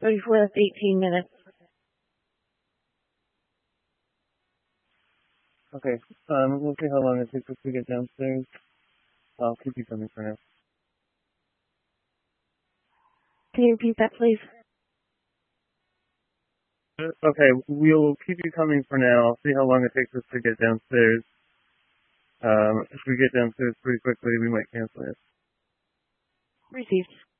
34, that's 18 minutes. Okay, we'll see how long it takes us to get downstairs. I'll keep you coming for now. Can you repeat that, please? Okay, we'll keep you coming for now. I'll see how long it takes us to get downstairs. If we get downstairs pretty quickly, we might cancel it. Received.